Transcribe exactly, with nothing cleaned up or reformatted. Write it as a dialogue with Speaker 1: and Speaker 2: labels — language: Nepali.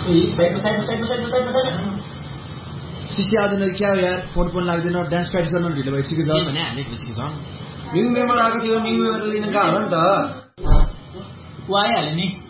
Speaker 1: शिष्य आउँदैन क्या हो यार फोन फोन लाग्दैन डान्स प्र्याक्टिस गर्न ढिलो भइसक्यो छ
Speaker 2: भने हामीले भइसक्यो छ
Speaker 1: न्यू मेम्बर आएको थियो न्यू मेम्बर लिन गएको होला नि त
Speaker 2: ऊ आइहाल्यो नि